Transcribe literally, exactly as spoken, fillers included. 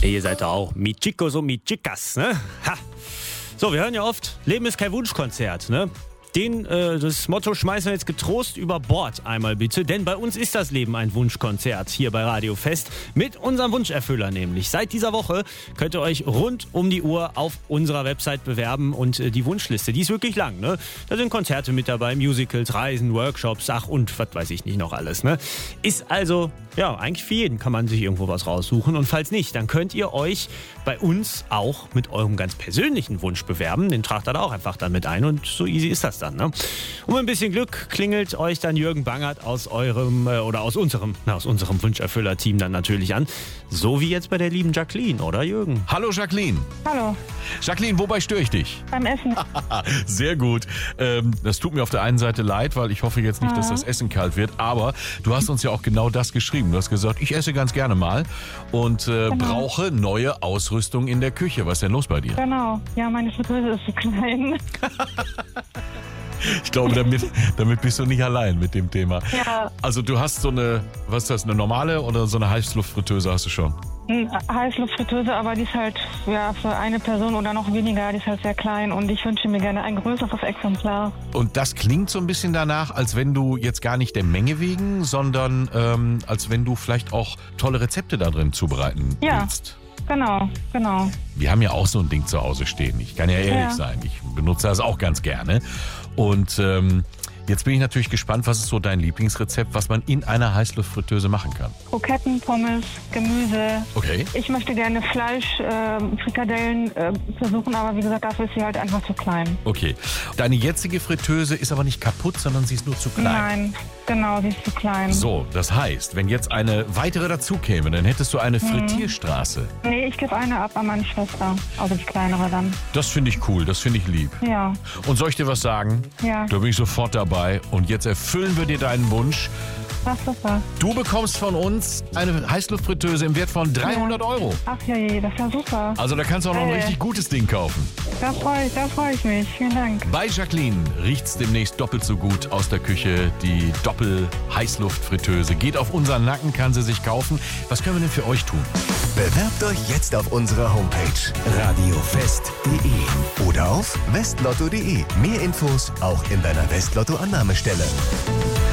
Ihr seid da auch mit Chicos und mit Chicas, ne? Ha. So, wir hören ja oft, Leben ist kein Wunschkonzert, ne? Den, äh, das Motto schmeißen wir jetzt getrost über Bord einmal bitte, denn bei uns ist das Leben ein Wunschkonzert hier bei Radio Fest mit unserem Wunscherfüller nämlich. Seit dieser Woche könnt ihr euch rund um die Uhr auf unserer Website bewerben und äh, die Wunschliste, die ist wirklich lang, ne? Da sind Konzerte mit dabei, Musicals, Reisen, Workshops, ach und was weiß ich nicht noch alles, ne? Ist also, ja, eigentlich für jeden kann man sich irgendwo was raussuchen und falls nicht, dann könnt ihr euch bei uns auch mit eurem ganz persönlichen Wunsch bewerben, den tragt ihr da auch einfach dann mit ein und so easy ist das dann. Ne? Um ein bisschen Glück klingelt euch dann Jürgen Bangert aus eurem äh, oder aus unserem, na, aus unserem Wunscherfüller-Team dann natürlich an. So wie jetzt bei der lieben Jacqueline, oder Jürgen? Hallo Jacqueline. Hallo. Jacqueline, wobei störe ich dich? Beim Essen. Sehr gut. Ähm, das tut mir auf der einen Seite leid, weil ich hoffe jetzt nicht, ja. dass das Essen kalt wird. Aber du hast uns ja auch genau das geschrieben. Du hast gesagt, ich esse ganz gerne mal und äh, genau. brauche neue Ausrüstung in der Küche. Was ist denn los bei dir? Genau. Ja, meine Fritteuse ist so klein. Ich glaube, damit, damit bist du nicht allein mit dem Thema. Ja. Also du hast so eine, was ist das, eine normale oder so eine Heißluftfritteuse hast du schon? Eine Heißluftfritteuse, aber die ist halt ja, für eine Person oder noch weniger, die ist halt sehr klein und ich wünsche mir gerne ein größeres Exemplar. Und das klingt so ein bisschen danach, als wenn du jetzt gar nicht der Menge wegen, sondern ähm, als wenn du vielleicht auch tolle Rezepte da drin zubereiten ja. willst. Genau, genau. Wir haben ja auch so ein Ding zu Hause stehen. Ich kann ja ehrlich ja. sein. Ich benutze das auch ganz gerne. Und ähm, jetzt bin ich natürlich gespannt, was ist so dein Lieblingsrezept, was man in einer Heißluftfritteuse machen kann? Kroketten, Pommes, Gemüse. Okay. Ich möchte gerne Fleisch, äh, Frikadellen äh, versuchen, aber wie gesagt, dafür ist sie halt einfach zu klein. Okay. Deine jetzige Fritteuse ist aber nicht kaputt, sondern sie ist nur zu klein. Nein, genau, sie ist zu klein. So, das heißt, wenn jetzt eine weitere dazu käme, dann hättest du eine Frittierstraße. Nee, ich gebe eine ab an meine Schwester, also die kleinere dann. Das finde ich cool, das finde ich lieb. Ja. Und soll ich dir was sagen? Ja. Da bin ich sofort dabei. Und jetzt erfüllen wir dir deinen Wunsch. Ach, super. Du bekommst von uns eine Heißluftfritteuse im Wert von dreihundert ja. Euro. Ach ja, je, das ist ja super. Also da kannst du auch noch ein Hey. richtig gutes Ding kaufen. Da freue ich, da freu ich mich. Vielen Dank. Bei Jacqueline riecht's demnächst doppelt so gut aus der Küche. Die Doppel-Heißluftfritteuse geht auf unseren Nacken, kann sie sich kaufen. Was können wir denn für euch tun? Bewerbt euch jetzt auf unserer Homepage radiofest punkt de oder auf westlotto punkt de. Mehr Infos auch in deiner Westlotto-Annahmestelle.